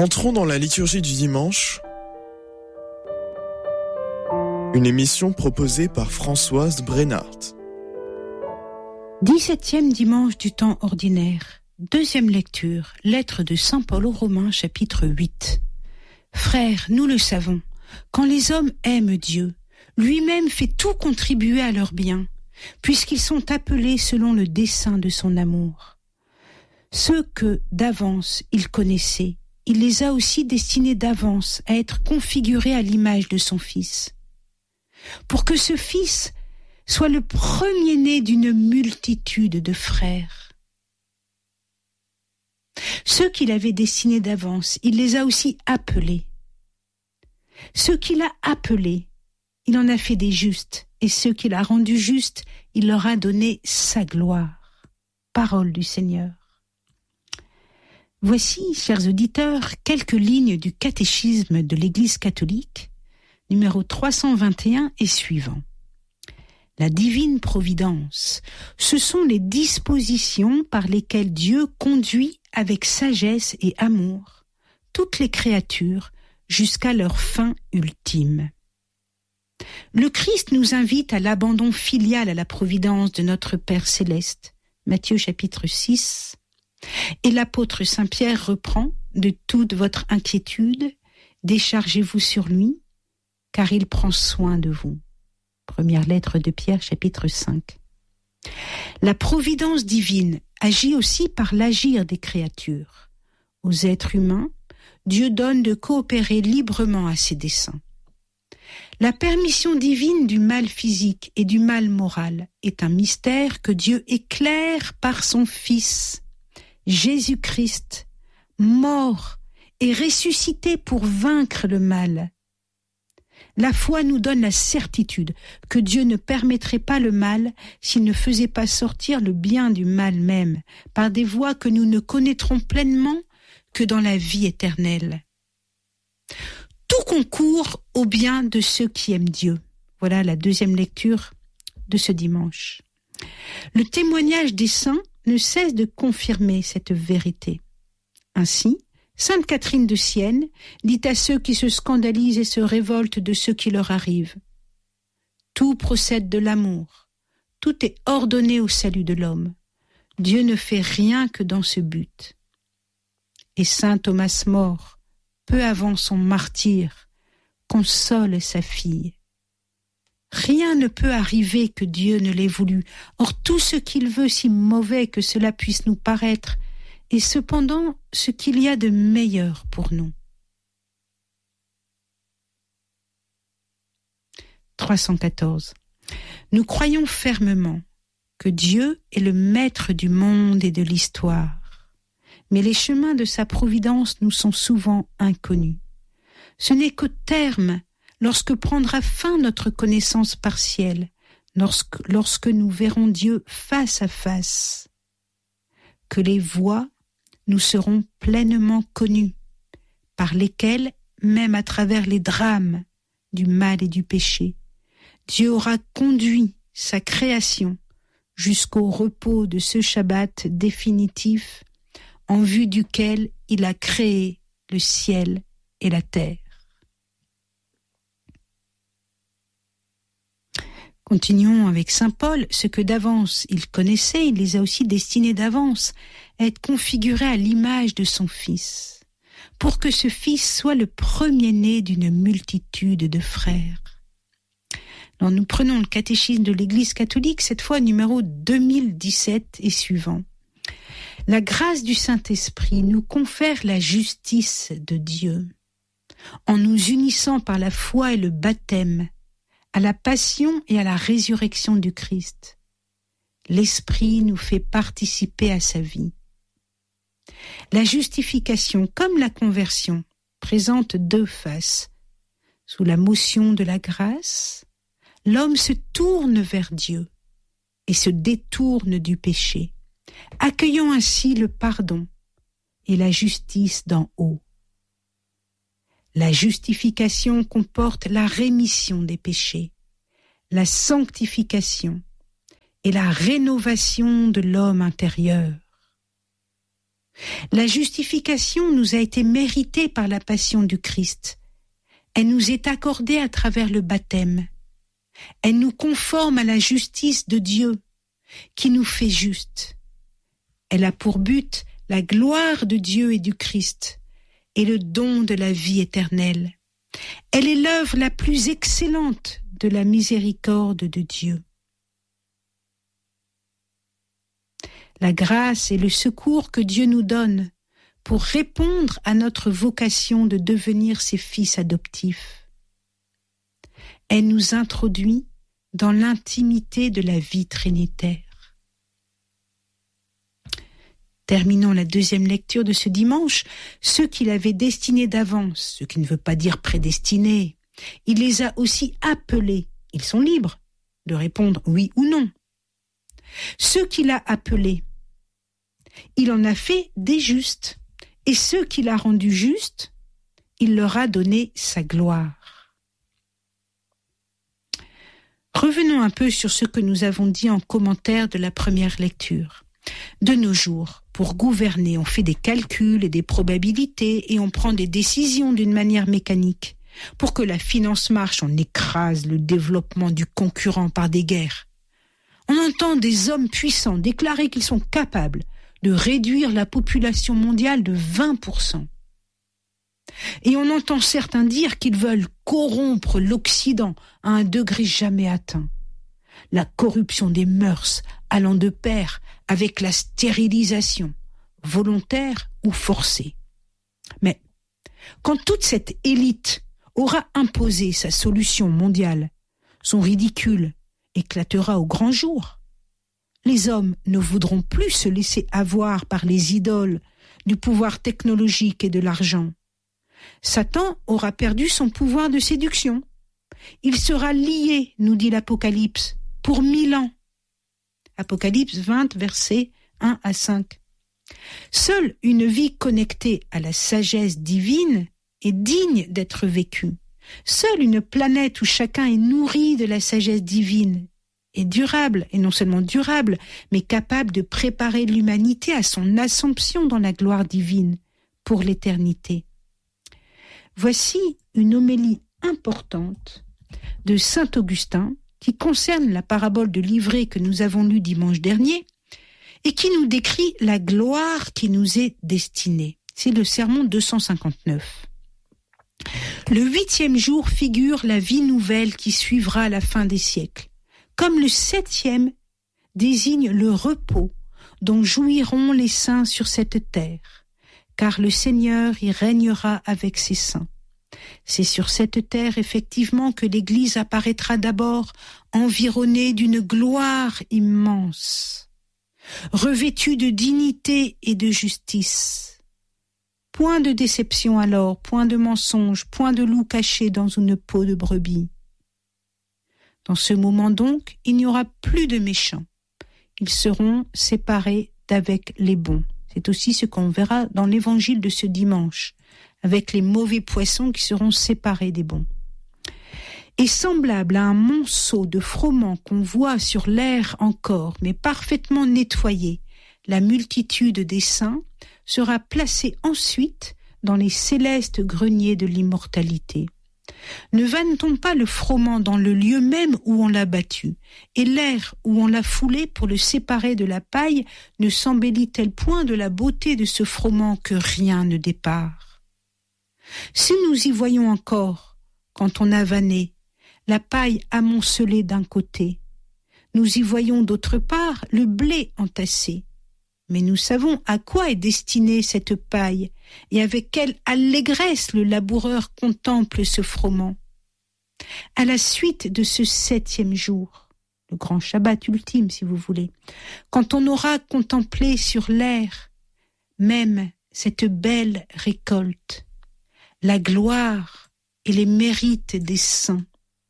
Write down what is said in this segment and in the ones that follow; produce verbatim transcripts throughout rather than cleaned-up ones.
Entrons dans la liturgie du dimanche, une émission proposée par Françoise Brennart. dix-septième dimanche du temps ordinaire, deuxième lecture, lettre de saint Paul aux Romains, chapitre huit. Frères, nous le savons, quand les hommes aiment Dieu, lui-même fait tout contribuer à leur bien, puisqu'ils sont appelés selon le dessein de son amour. Ceux que, d'avance, il connaissait, il les a aussi destinés d'avance à être configurés à l'image de son Fils, pour que ce Fils soit le premier-né d'une multitude de frères. Ceux qu'il avait destinés d'avance, il les a aussi appelés. Ceux qu'il a appelés, il en a fait des justes, et ceux qu'il a rendus justes, il leur a donné sa gloire. Parole du Seigneur. Voici, chers auditeurs, quelques lignes du catéchisme de l'Église catholique, numéro trois cent vingt et un et suivant. La divine providence, ce sont les dispositions par lesquelles Dieu conduit avec sagesse et amour toutes les créatures jusqu'à leur fin ultime. Le Christ nous invite à l'abandon filial à la providence de notre Père céleste, Matthieu chapitre six, et l'apôtre Saint Pierre reprend « De toute votre inquiétude, déchargez-vous sur lui, car il prend soin de vous ». Première lettre de Pierre, chapitre cinq. La providence divine agit aussi par l'agir des créatures. Aux êtres humains, Dieu donne de coopérer librement à ses desseins. La permission divine du mal physique et du mal moral est un mystère que Dieu éclaire par son Fils, Jésus-Christ, mort et ressuscité pour vaincre le mal. La foi nous donne la certitude que Dieu ne permettrait pas le mal s'il ne faisait pas sortir le bien du mal même, par des voies que nous ne connaîtrons pleinement que dans la vie éternelle. Tout concourt au bien de ceux qui aiment Dieu. Voilà la deuxième lecture de ce dimanche. Le témoignage des saints ne cesse de confirmer cette vérité. Ainsi, Sainte Catherine de Sienne dit à ceux qui se scandalisent et se révoltent de ce qui leur arrive: tout procède de l'amour, tout est ordonné au salut de l'homme. Dieu ne fait rien que dans ce but. Et saint Thomas More, peu avant son martyre, console sa fille. Rien ne peut arriver que Dieu ne l'ait voulu. Or tout ce qu'il veut, si mauvais que cela puisse nous paraître, est cependant ce qu'il y a de meilleur pour nous. trois cent quatorze. Nous croyons fermement que Dieu est le maître du monde et de l'histoire, mais les chemins de sa providence nous sont souvent inconnus. Ce n'est qu'au terme, lorsque prendra fin notre connaissance partielle, lorsque, lorsque nous verrons Dieu face à face, que les voies nous seront pleinement connues, par lesquelles, même à travers les drames du mal et du péché, Dieu aura conduit sa création jusqu'au repos de ce Shabbat définitif, en vue duquel il a créé le ciel et la terre. Continuons avec saint Paul. Ce que d'avance il connaissait, il les a aussi destinés d'avance à être configurés à l'image de son Fils, pour que ce Fils soit le premier-né d'une multitude de frères. Alors nous prenons le catéchisme de l'Église catholique, cette fois numéro deux mille dix-sept et suivant. La grâce du Saint-Esprit nous confère la justice de Dieu, en nous unissant par la foi et le baptême à la passion et à la résurrection du Christ. L'Esprit nous fait participer à sa vie. La justification, comme la conversion, présente deux faces. Sous la motion de la grâce, l'homme se tourne vers Dieu et se détourne du péché, accueillant ainsi le pardon et la justice d'en haut. La justification comporte la rémission des péchés, la sanctification et la rénovation de l'homme intérieur. La justification nous a été méritée par la passion du Christ. Elle nous est accordée à travers le baptême. Elle nous conforme à la justice de Dieu, qui nous fait justes. Elle a pour but la gloire de Dieu et du Christ, et le don de la vie éternelle. Elle est l'œuvre la plus excellente de la miséricorde de Dieu. La grâce et le secours que Dieu nous donne pour répondre à notre vocation de devenir ses fils adoptifs. Elle nous introduit dans l'intimité de la vie trinitaire. Terminons la deuxième lecture de ce dimanche. Ceux qu'il avait destinés d'avance, ce qui ne veut pas dire prédestinés, il les a aussi appelés. Ils sont libres de répondre oui ou non. Ceux qu'il a appelés, il en a fait des justes. Et ceux qu'il a rendus justes, il leur a donné sa gloire. Revenons un peu sur ce que nous avons dit en commentaire de la première lecture. De nos jours, pour gouverner, on fait des calculs et des probabilités et on prend des décisions d'une manière mécanique. Pour que la finance marche, on écrase le développement du concurrent par des guerres. On entend des hommes puissants déclarer qu'ils sont capables de réduire la population mondiale de vingt pour cent. Et on entend certains dire qu'ils veulent corrompre l'Occident à un degré jamais atteint. La corruption des mœurs allant de pair avec la stérilisation, volontaire ou forcée. Mais quand toute cette élite aura imposé sa solution mondiale, son ridicule éclatera au grand jour. Les hommes ne voudront plus se laisser avoir par les idoles du pouvoir technologique et de l'argent. Satan aura perdu son pouvoir de séduction. Il sera lié, nous dit l'Apocalypse, pour mille ans. Apocalypse vingt, versets un à cinq. Seule une vie connectée à la sagesse divine est digne d'être vécue. Seule une planète où chacun est nourri de la sagesse divine est durable, et non seulement durable, mais capable de préparer l'humanité à son assomption dans la gloire divine pour l'éternité. Voici une homélie importante de saint Augustin qui concerne la parabole de l'ivraie que nous avons lue dimanche dernier et qui nous décrit la gloire qui nous est destinée. C'est le sermon deux cent cinquante-neuf. Le huitième jour figure la vie nouvelle qui suivra à la fin des siècles, comme le septième désigne le repos dont jouiront les saints sur cette terre, car le Seigneur y régnera avec ses saints. C'est sur cette terre, effectivement, que l'Église apparaîtra d'abord environnée d'une gloire immense, revêtue de dignité et de justice. Point de déception alors, point de mensonge, point de loup caché dans une peau de brebis. Dans ce moment donc, il n'y aura plus de méchants. Ils seront séparés d'avec les bons. C'est aussi ce qu'on verra dans l'évangile de ce dimanche, avec les mauvais poissons qui seront séparés des bons. Et semblable à un monceau de froment qu'on voit sur l'air encore, mais parfaitement nettoyé, la multitude des saints sera placée ensuite dans les célestes greniers de l'immortalité. Ne vanne-t-on pas le froment dans le lieu même où on l'a battu, et l'air où on l'a foulé pour le séparer de la paille ne s'embellit-elle point de la beauté de ce froment que rien ne dépare? Si nous y voyons encore, quand on a vanné, la paille amoncelée d'un côté, nous y voyons d'autre part le blé entassé. Mais nous savons à quoi est destinée cette paille et avec quelle allégresse le laboureur contemple ce froment. À la suite de ce septième jour, le grand Shabbat ultime si vous voulez, quand on aura contemplé sur l'air même cette belle récolte, la gloire et les mérites des saints,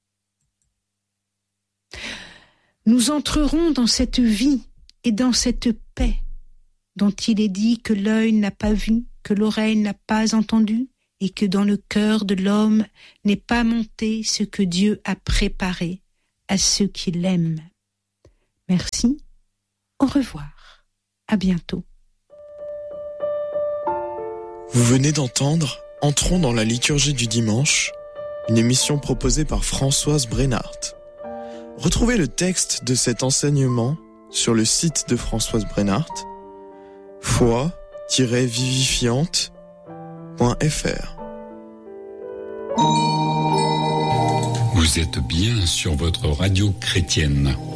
nous entrerons dans cette vie et dans cette paix dont il est dit que l'œil n'a pas vu, que l'oreille n'a pas entendu, et que dans le cœur de l'homme n'est pas monté ce que Dieu a préparé à ceux qui l'aiment. Merci, au revoir, à bientôt. Vous venez d'entendre Entrons dans la liturgie du dimanche, une émission proposée par Françoise Brennart. Retrouvez le texte de cet enseignement sur le site de Françoise Brennart, foi tiret vivifiante point f r. Vous êtes bien sur votre radio chrétienne.